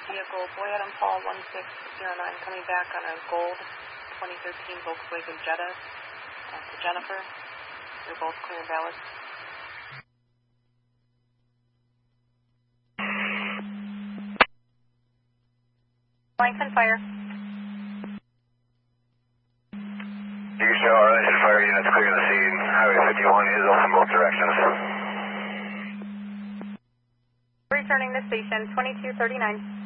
vehicle, Boy Adam Paul 1609, coming back on a gold 2013 Volkswagen Jetta to Jennifer. They're both clear and valid. Lights and fire. You can show our engine fire units clear the scene. Highway 51 is open both directions. Returning to station 2239.